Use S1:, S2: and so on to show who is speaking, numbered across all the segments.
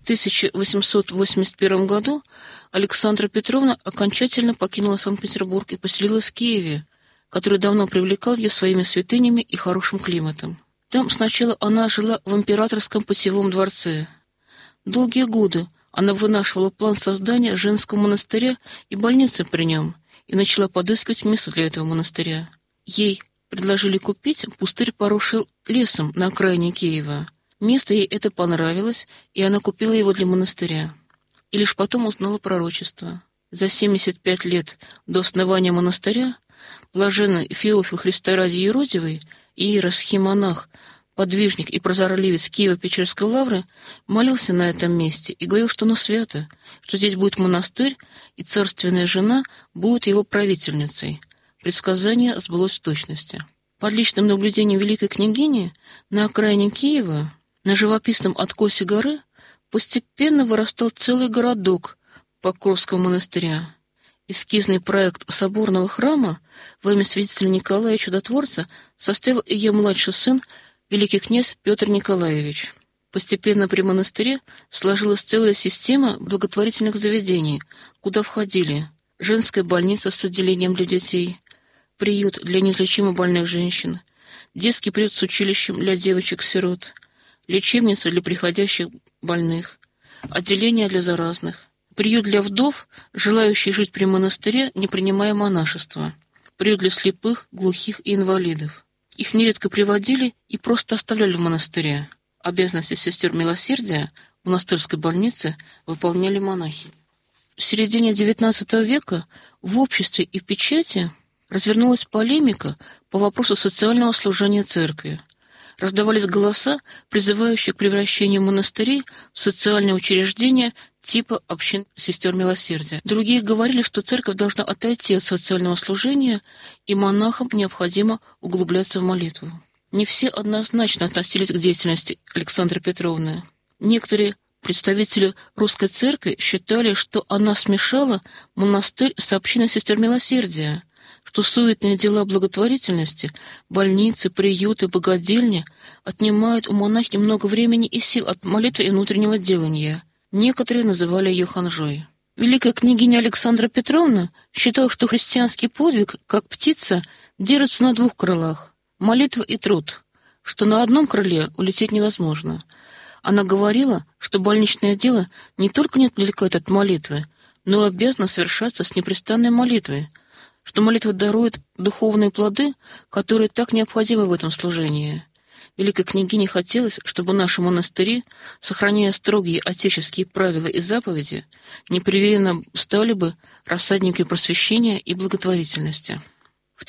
S1: В 1881 году Александра Петровна окончательно покинула Санкт-Петербург и поселилась в Киеве, который давно привлекал ее своими святынями и хорошим климатом. Там сначала она жила в императорском путевом дворце. Долгие годы она вынашивала план создания женского монастыря и больницы при нем и начала подыскивать место для этого монастыря. Ей предложили купить пустырь, поросший лесом на окраине Киева. Место ей это понравилось, и она купила его для монастыря. И лишь потом узнала пророчество. За 75 лет до основания монастыря блаженный Феофил Христа ради Еродивый, иеросхимонах, подвижник и прозорливец Киево-Печерской лавры, молился на этом месте и говорил, что оно свято, что здесь будет монастырь, и царственная жена будет его правительницей. Предсказание сбылось в точности. Под личным наблюдением великой княгини на окраине Киева, на живописном откосе горы, постепенно вырастал целый городок Покровского монастыря. Эскизный проект соборного храма во имя святителя Николая Чудотворца составил ее младший сын, великий князь Петр Николаевич. Постепенно при монастыре сложилась целая система благотворительных заведений, куда входили женская больница с отделением для детей, приют для неизлечимо больных женщин, детский приют с училищем для девочек-сирот, лечебница для приходящих больных, отделение для заразных, приют для вдов, желающих жить при монастыре, не принимая монашества, приют для слепых, глухих и инвалидов. Их нередко приводили и просто оставляли в монастыре. Обязанности сестер милосердия в монастырской больнице выполняли монахи. В середине XIX века в обществе и в печати развернулась полемика по вопросу социального служения церкви. Раздавались голоса, призывающие к превращению монастырей в социальные учреждения типа общин сестер милосердия. Другие говорили, что церковь должна отойти от социального служения, и монахам необходимо углубляться в молитву. Не все однозначно относились к деятельности Александры Петровны. Некоторые представители русской церкви считали, что она смешала монастырь с общиной сестер милосердия, что суетные дела благотворительности, больницы, приюты, богадельни отнимают у монахинь много времени и сил от молитвы и внутреннего делания. Некоторые называли ее ханжой. Великая княгиня Александра Петровна считала, что христианский подвиг, как птица, держится на двух крылах – молитва и труд, что на одном крыле улететь невозможно. Она говорила, что больничное дело не только не отвлекает от молитвы, но и обязано совершаться с непрестанной молитвой, что молитва дарует духовные плоды, которые так необходимы в этом служении. Великой княгине хотелось, чтобы наши монастыри, сохраняя строгие отеческие правила и заповеди, непременно стали бы рассадниками просвещения и благотворительности. В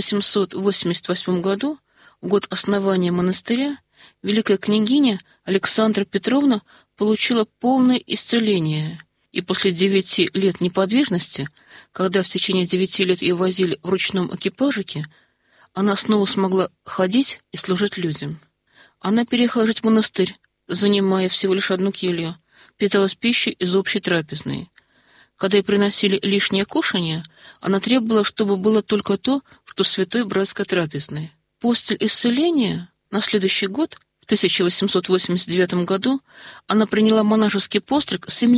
S1: 1888 году, в год основания монастыря, великая княгиня Александра Петровна получила полное исцеление, и после 9 лет неподвижности, когда в течение 9 лет ее возили в ручном экипажике, она снова смогла ходить и служить людям. Она переехала жить в монастырь, занимая всего лишь одну келью, питалась пищей из общей трапезной. Когда ей приносили лишнее кушанье, она требовала, чтобы было только то, что святой братской трапезной. После исцеления на следующий год, в 1889 году, она приняла монашеский постриг с именем